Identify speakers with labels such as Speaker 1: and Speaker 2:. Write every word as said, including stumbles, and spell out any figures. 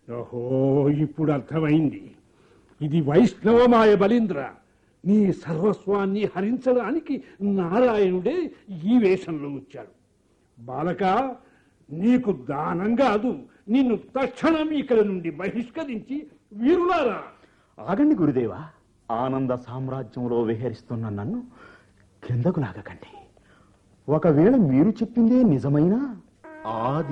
Speaker 1: ఓహో, ఇప్పుడు అర్థమైంది. ఇది వైష్ణవమాయ బలీంద్ర. నీ సర్వస్వాన్ని హరించడానికి నారాయణుడే ఈ వేషంలో వచ్చాడు. బాలక, నీకు దానం కాదు, నిన్ను తక్షణం ఇక్కడ నుండి బహిష్కరించి వీరులారా.
Speaker 2: ఆగండి గురుదేవా, ఆనంద సామ్రాజ్యంలో విహరిస్తున్న నన్ను కిందకు లాగకండి. ఒకవేళ మీరు చెప్పిందే నిజమైనా ఆ